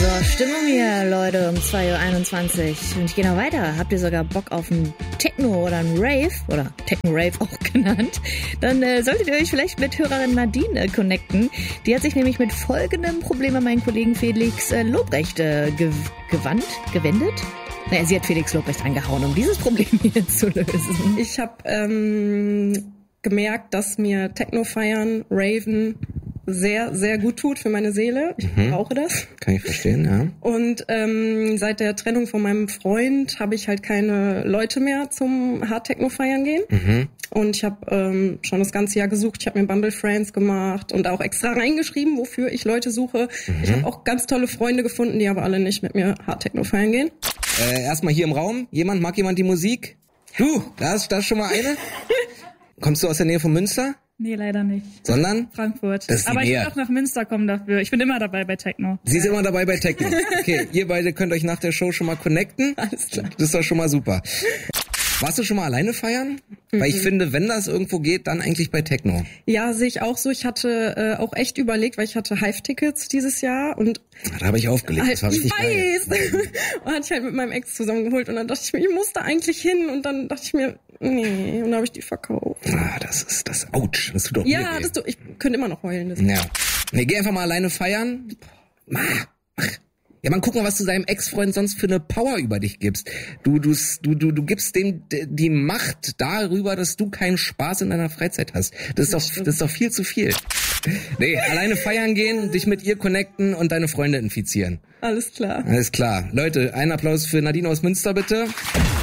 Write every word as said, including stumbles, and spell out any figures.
So, Stimmung hier, Leute, um zwei Uhr einundzwanzig. Und ich gehe noch weiter. Habt ihr sogar Bock auf einen Techno oder einen Rave, oder Techno-Rave auch genannt, dann äh, solltet ihr euch vielleicht mit Hörerin Nadine äh, connecten. Die hat sich nämlich mit folgendem Problem an meinen Kollegen Felix äh, Lobrecht äh, gew- gewandt, gewendet. Naja, sie hat Felix Lobrecht angehauen, um dieses Problem hier zu lösen. Ich habe ähm, gemerkt, dass mir Techno feiern, Raven sehr, sehr gut tut für meine Seele. Ich mhm. brauche das. Kann ich verstehen, ja. Und ähm, seit der Trennung von meinem Freund habe ich halt keine Leute mehr zum Hard-Techno feiern gehen. Mhm. Und ich habe ähm, schon das ganze Jahr gesucht. Ich habe mir Bumble Friends gemacht und auch extra reingeschrieben, wofür ich Leute suche. Mhm. Ich habe auch ganz tolle Freunde gefunden, die aber alle nicht mit mir Hard-Techno feiern gehen. Äh, erstmal hier im Raum. Jemand, mag jemand die Musik? Du, da ist, da ist schon mal eine. Kommst du aus der Nähe von Münster? Nee, leider nicht. Sondern? Frankfurt. Das ist aber ich näher. will auch nach Münster kommen dafür. Ich bin immer dabei bei Techno. Sie ist immer dabei bei Techno. Okay, ihr beide könnt euch nach der Show schon mal connecten. Alles klar. Das ist doch schon mal super. Warst du schon mal alleine feiern? Mhm. Weil ich finde, wenn das irgendwo geht, dann eigentlich bei Techno. Ja, sehe ich auch so. Ich hatte äh, auch echt überlegt, weil ich hatte Hive-Tickets dieses Jahr und da habe ich aufgelegt. Halt, das war richtig ich weiß. Geil. Und hatte ich halt mit meinem Ex zusammengeholt und dann dachte ich mir, ich muss da eigentlich hin und dann dachte ich mir, nee, und dann habe ich die verkauft. Ah, das ist das. Ouch, das tut doch ja, weh. das tut, ich könnte immer noch heulen. Das ja. Nee, geh einfach mal alleine feiern. Mach. Ja, man, guck mal, was du deinem Ex-Freund sonst für eine Power über dich gibst. Du, du, du, du, du gibst dem die Macht darüber, dass du keinen Spaß in deiner Freizeit hast. Das ist doch, das ist doch viel zu viel. Nee, alleine feiern gehen, dich mit ihr connecten und deine Freunde infizieren. Alles klar. Alles klar. Leute, einen Applaus für Nadine aus Münster, bitte.